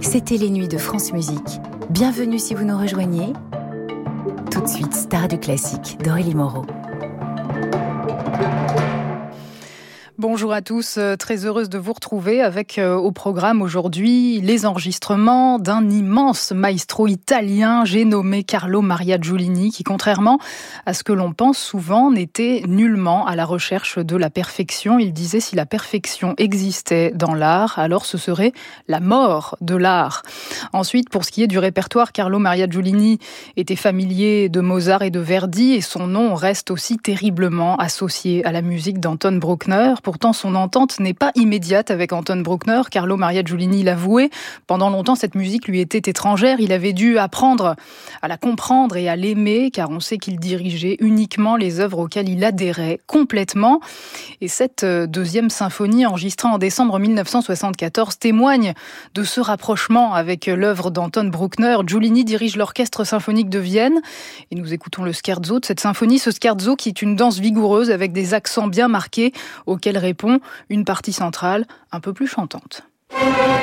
C'était les nuits de France Musique. Bienvenue si vous nous rejoignez. Tout de suite, star du classique d'Aurélie Moreau. Bonjour à tous, très heureuse de vous retrouver avec au programme aujourd'hui les enregistrements d'un immense maestro italien, j'ai nommé Carlo Maria Giulini, qui contrairement à ce que l'on pense souvent n'était nullement à la recherche de la perfection. Il disait si la perfection existait dans l'art, alors ce serait la mort de l'art. Ensuite, pour ce qui est du répertoire, Carlo Maria Giulini était familier de Mozart et de Verdi et son nom reste aussi terriblement associé à la musique d'Anton Bruckner. Pourtant, son entente n'est pas immédiate avec Anton Bruckner. Carlo Maria Giulini l'avouait. Pendant longtemps, cette musique lui était étrangère. Il avait dû apprendre à la comprendre et à l'aimer, car on sait qu'il dirigeait uniquement les œuvres auxquelles il adhérait complètement. Et cette deuxième symphonie, enregistrée en décembre 1974, témoigne de ce rapprochement avec l'œuvre d'Anton Bruckner. Giulini dirige l'Orchestre symphonique de Vienne. Et nous écoutons le scherzo de cette symphonie. Ce scherzo qui est une danse vigoureuse avec des accents bien marqués, auxquels répond une partie centrale un peu plus chantante.